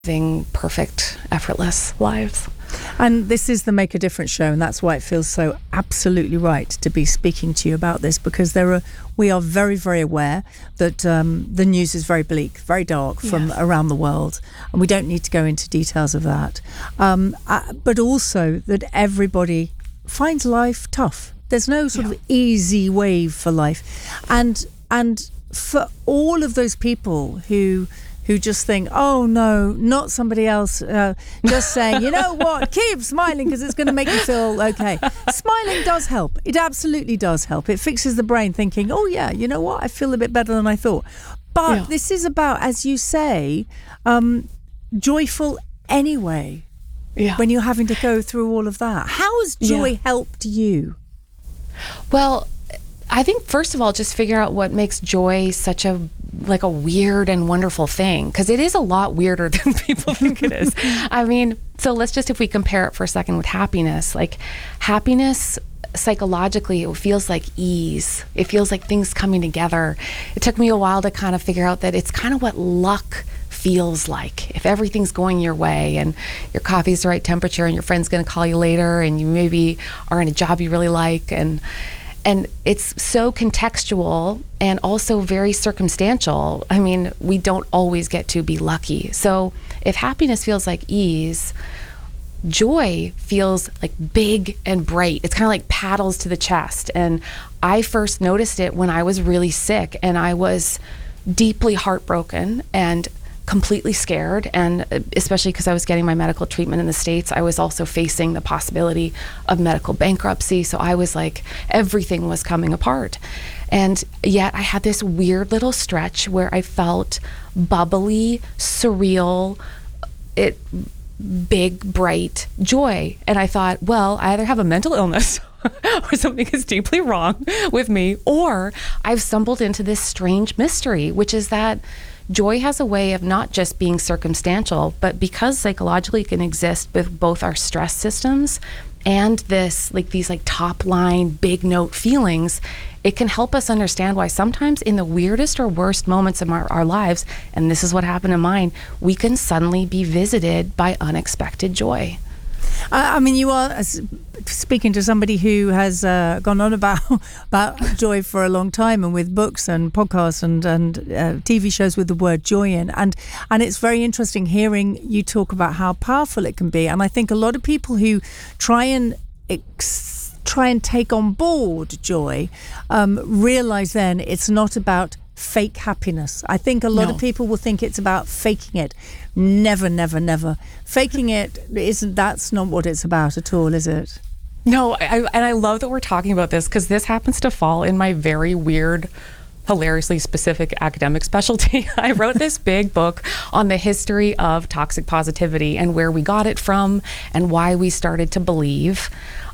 living perfect, effortless lives. And this is the Make a Difference show, and that's why it feels so absolutely right to be speaking to you about this, because we are very, very aware that the news is very bleak, very dark from around the world, and we don't need to go into details of that. But also that everybody finds life tough. There's no sort of easy way for life, and for all of those people who just think, oh no, not somebody else, just saying, you know what, keep smiling because it's going to make you feel okay. Smiling does help. It absolutely does help. It fixes the brain thinking, oh yeah, you know what, I feel a bit better than I thought. But this is about, as you say, joyful anyway, when you're having to go through all of that. How has joy helped you? Well, I think, first of all, just figure out what makes joy such a weird and wonderful thing, because it is a lot weirder than people think it is. I mean, so let's just, if we compare it for a second with happiness, like happiness psychologically, it feels like ease. It feels like things coming together. It took me a while to kind of figure out that it's kind of what luck feels like. If everything's going your way and your coffee's the right temperature and your friend's going to call you later and you maybe are in a job you really like, and it's so contextual and also very circumstantial. I mean, we don't always get to be lucky. So if happiness feels like ease, joy feels like big and bright. It's kind of like paddles to the chest. And I first noticed it when I was really sick and I was deeply heartbroken and completely scared, and especially because I was getting my medical treatment in the States, I was also facing the possibility of medical bankruptcy. So I was like, everything was coming apart. And yet I had this weird little stretch where I felt bubbly, surreal, big, bright joy. And I thought, well, I either have a mental illness or something is deeply wrong with me, or I've stumbled into this strange mystery, which is that joy has a way of not just being circumstantial, but because psychologically it can exist with both our stress systems and these top line, big note feelings, it can help us understand why sometimes in the weirdest or worst moments of our lives, and this is what happened in mine, we can suddenly be visited by unexpected joy. I mean, you are speaking to somebody who has gone on about joy for a long time, and with books and podcasts and TV shows with the word joy in. And it's very interesting hearing you talk about how powerful it can be. And I think a lot of people who try and take on board joy realize then it's not about fake happiness. I think a lot of people will think it's about faking it. Never, never, never. Faking it that's not what it's about at all, is it? No, I love that we're talking about this, because this happens to fall in my very weird, hilariously specific academic specialty. I wrote this big book on the history of toxic positivity and where we got it from and why we started to believe.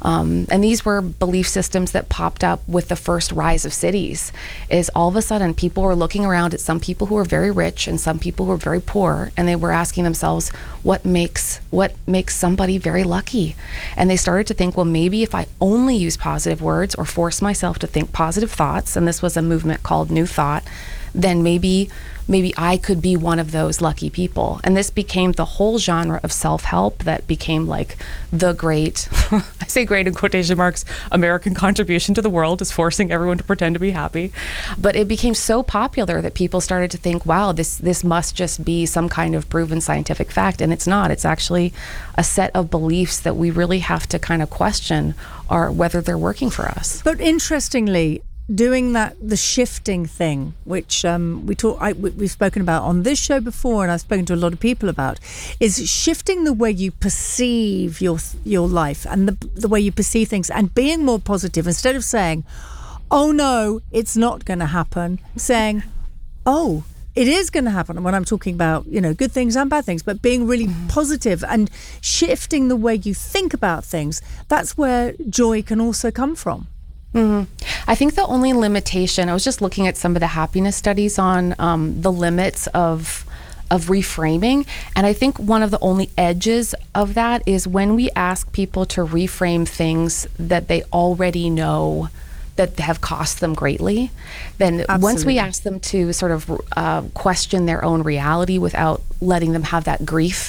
And these were belief systems that popped up with the first rise of cities. Is all of a sudden people were looking around at some people who were very rich and some people who were very poor, and they were asking themselves, what makes somebody very lucky? And they started to think, well, maybe if I only use positive words or force myself to think positive thoughts, and this was a movement called New Thought, then maybe I could be one of those lucky people. And this became the whole genre of self-help that became like the great, I say great in quotation marks, American contribution to the world, is forcing everyone to pretend to be happy. But it became so popular that people started to think, wow, this must just be some kind of proven scientific fact. And it's not. It's actually a set of beliefs that we really have to kind of question whether they're working for us. But interestingly, doing the shifting thing, which we've spoken about on this show before, and I've spoken to a lot of people about, is shifting the way you perceive your life and the way you perceive things, and being more positive instead of saying, oh no, it's not going to happen, saying, oh, it is going to happen. And when I'm talking about, good things and bad things, but being really positive and shifting the way you think about things, that's where joy can also come from. Mm-hmm. I think the only limitation, I was just looking at some of the happiness studies on the limits of reframing, and I think one of the only edges of that is when we ask people to reframe things that they already know that have cost them greatly, then once we ask them to sort of question their own reality without letting them have that grief